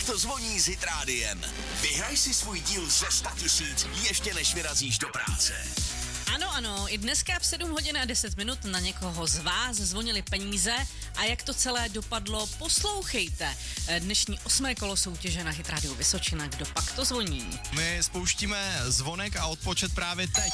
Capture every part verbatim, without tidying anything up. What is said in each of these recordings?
to zvoní s Hit Rádiem. Vyhraj si svůj díl ze sto tisíc ještě než vyrazíš do práce. Ano, ano, i dneska v sedm hodin a deset minut na někoho z vás zvonili peníze a jak to celé dopadlo, poslouchejte. Dnešní osmé kolo soutěže na Hit Radio Vysočina, kdo pak to zvoní. My spouštíme zvonek a odpočet právě teď.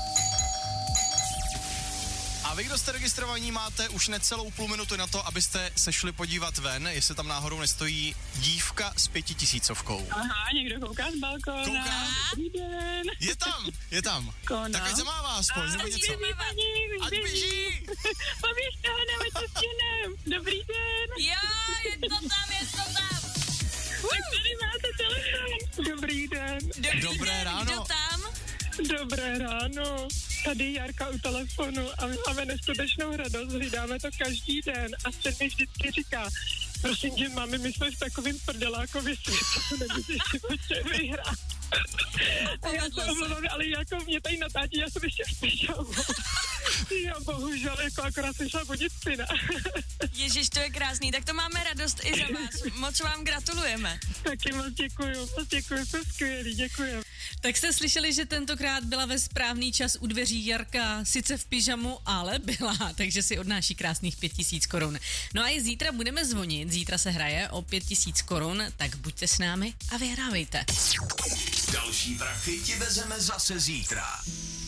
A vy, kdo jste registrovaní, máte už necelou půl minuty na to, abyste se šli podívat ven, jestli tam náhodou nestojí dívka s pětitisícovkou. Aha, někdo kouká z balkóna. Kouká? Dobrý den. Je tam, je tam. Kona. Tak ať zamává aspoň, nebo něco. Ať běží. Poběžte ho, nebo to stihnem. Dobrý den. Jo, je to tam, je to tam. Tak tady máte telefon. Dobrý den. Dobrý Dobré den, ráno. Kdo tam? Dobré ráno. Tady Jarka u telefonu a my máme neskutečnou radost, hlídáme to každý den a se mi vždycky říká, prosím tě, mami, my jsme v takovým prdelákově světu, nemůžeš si počít vyhrát. A já se omlouvám, ale jako mě tady natátí, já jsem ještě v pyžamu. Já bohužel, jako akorát jsem šla vodit syna. Ježiš, to je krásný, tak to máme radost i za vás. Moc vám gratulujeme. Taky moc děkuju, moc děkuju, jste skvělý, děkuju. Tak jste slyšeli, že tentokrát byla ve správný čas u dveří Jarka, sice v pyžamu, ale byla, takže si odnáší krásných pět tisíc korun. No a i zítra budeme zvonit, zítra se hraje o pět tisíc korun, tak buďte s námi a vyhrávejte. Další prachy ti vezeme zase zítra.